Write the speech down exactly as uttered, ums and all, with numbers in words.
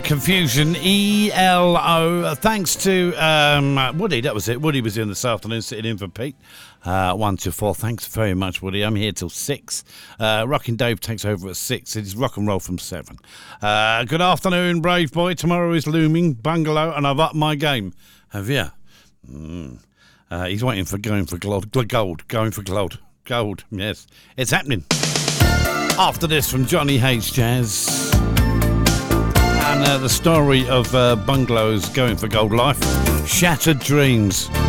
Confusion, E L O. Thanks to um, Woody, that was it. Woody was in this afternoon, sitting in for Pete. Uh, one to four. Thanks very much, Woody. I'm here till six. Uh, Rockin' Dave takes over at six. It is rock and roll from seven. Uh, good afternoon, brave boy. Tomorrow is looming. Bungalow, and I've upped my game. Have you? Mm. Uh, he's waiting for going for gold. Gold. Going for gold. Gold. Yes. It's happening. After this from Johnny Hayes Jazz. And uh, the story of uh, Bungalows going for gold life. Shattered Dreams.